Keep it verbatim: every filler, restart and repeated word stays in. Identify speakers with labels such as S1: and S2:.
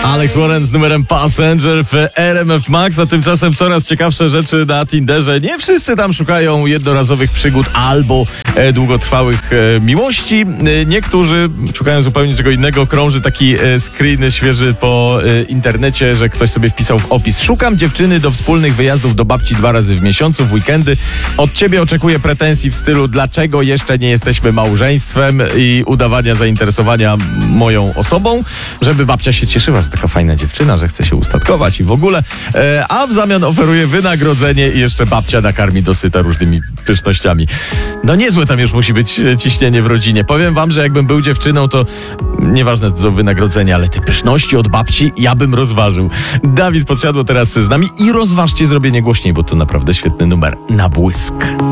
S1: Alex Warren z numerem Passenger w R M F Max, a tymczasem coraz ciekawsze rzeczy na Tinderze. Nie wszyscy tam szukają jednorazowych przygód albo e, długotrwałych e, miłości. E, niektórzy szukają zupełnie czego innego. Krąży taki e, screen świeży po e, internecie, że ktoś sobie wpisał w opis: szukam dziewczyny do wspólnych wyjazdów do babci dwa razy w miesiącu, w weekendy. Od ciebie oczekuję pretensji w stylu: dlaczego jeszcze nie jesteśmy małżeństwem, i udawania zainteresowania moją osobą, żeby babcia się cieszyła, że taka fajna dziewczyna, że chce się ustatkować i w ogóle, e, a w zamian oferuje wynagrodzenie i jeszcze babcia nakarmi dosyta różnymi pysznościami. No niezłe tam już musi być ciśnienie w rodzinie. Powiem wam, że jakbym był dziewczyną, to nieważne to wynagrodzenie, ale te pyszności od babci ja bym rozważył. Dawid Podsiadło teraz z nami i rozważcie zrobienie głośniej, bo to naprawdę świetny numer na błysk.